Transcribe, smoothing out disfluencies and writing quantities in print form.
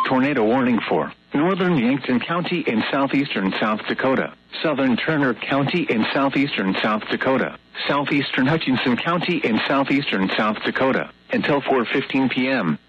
tornado warning for northern Yankton County in southeastern South Dakota, southern Turner County in southeastern South Dakota, southeastern Hutchinson County in southeastern South Dakota, until 4:15 p.m.